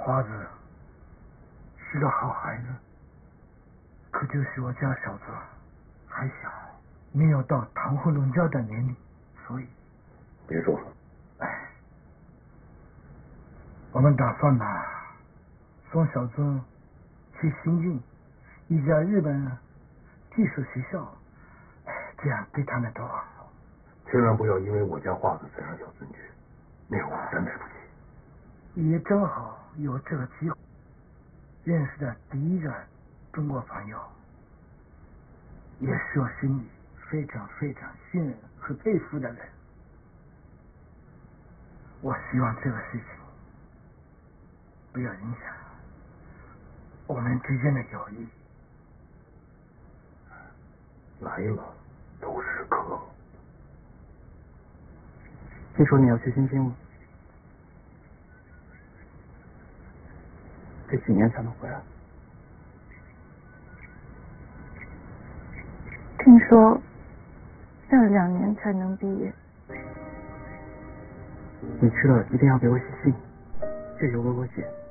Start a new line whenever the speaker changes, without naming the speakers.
花子是个好孩子，可就是我家小子还小，没有到谈婚论嫁的年龄，所以
别说了。
我们打算送小子去新进一家日本技术学校，这样对他们都好。
千万不要因为我家花子才让小孙去，那样我真对不起。
也正好有这个机会认识的第一个中国朋友，也是我心里非常非常信任和佩服的人。我希望这个事情不要影响我们之间的友谊。
来了都是客。
听说你要去新京了，这几年才能回来？
听说要2年才能毕业。
你去了一定要给我写信，谢谢我姐。